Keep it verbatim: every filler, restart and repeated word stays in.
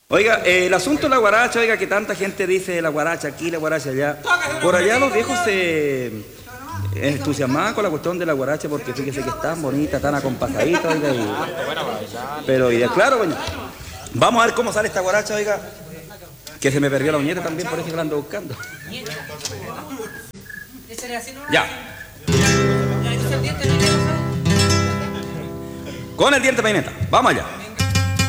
Oiga, eh, el asunto de la guaracha, oiga, que tanta gente dice la guaracha aquí, la guaracha allá. Por allá los viejos se entusiasmaban con la cuestión de la guaracha porque fíjese que es tan bonita, tan acompasadita, oiga. Y... Pero, y de, claro, bueno, vamos a ver cómo sale esta guaracha, oiga. Que se me perdió la uñeta también, por eso que la ando buscando. Ya. Con el diente peineta, vamos allá.